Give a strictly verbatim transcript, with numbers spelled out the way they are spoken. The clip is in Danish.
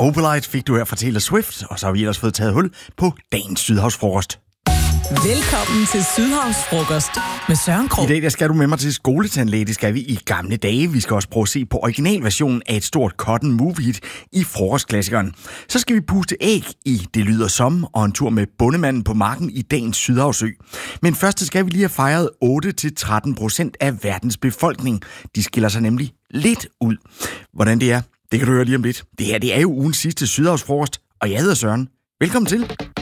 Opalite fik du her fra Taylor Swift, og så har vi ellers fået taget hul på dagens Sydhavsfrokost. Velkommen til Sydhavsfrokost med Søren Krog. I dag der skal du med mig til skoletandlæge. Det skal vi i gamle dage. Vi skal også prøve at se på originalversionen af et stort cotton move hit i frokostklassikeren. Så skal vi puste æg i Det lyder som, og en tur med bondemanden på marken i dagens Sydhavsø. Men først skal vi lige have fejret otte til tretten procent af verdens befolkning. De skiller sig nemlig lidt ud. Hvordan det er, det kan du høre lige om lidt. Det her det er jo ugens sidste Sydhavsfrokost, og jeg hedder Søren. Velkommen til.